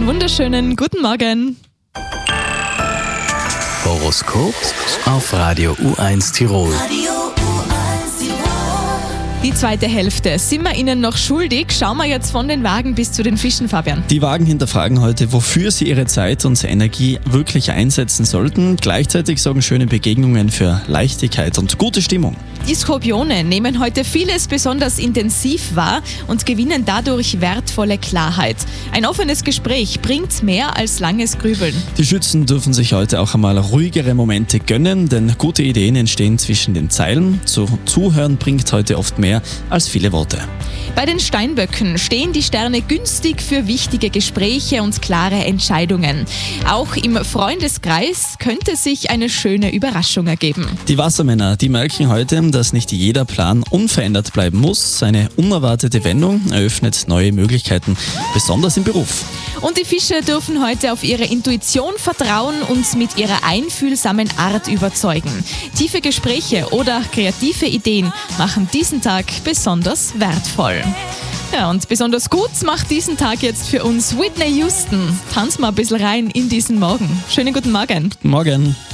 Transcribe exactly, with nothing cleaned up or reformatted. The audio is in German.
einen wunderschönen guten Morgen. Horoskop auf Radio U eins Tirol. Die zweite Hälfte sind wir Ihnen noch schuldig. Schauen wir jetzt von den Wagen bis zu den Fischen, Fabian. Die Wagen hinterfragen heute, wofür sie ihre Zeit und Energie wirklich einsetzen sollten. Gleichzeitig sorgen schöne Begegnungen für Leichtigkeit und gute Stimmung. Die Skorpione nehmen heute vieles besonders intensiv wahr und gewinnen dadurch wertvolle Klarheit. Ein offenes Gespräch bringt mehr als langes Grübeln. Die Schützen dürfen sich heute auch einmal ruhigere Momente gönnen, denn gute Ideen entstehen zwischen den Zeilen. Zu Zuhören bringt heute oft mehr als viele Worte. Bei den Steinböcken stehen die Sterne günstig für wichtige Gespräche und klare Entscheidungen. Auch im Freundeskreis könnte sich eine schöne Überraschung ergeben. Die Wassermänner, die merken heute, dass nicht jeder Plan unverändert bleiben muss. Eine unerwartete Wendung eröffnet neue Möglichkeiten, besonders im Beruf. Und die Fische dürfen heute auf ihre Intuition vertrauen und mit ihrer einfühlsamen Art überzeugen. Tiefe Gespräche oder kreative Ideen machen diesen Tag besonders wertvoll. Ja, und besonders gut macht diesen Tag jetzt für uns Whitney Houston. Tanzen wir ein bisschen rein in diesen Morgen. Schönen guten Morgen. Morgen.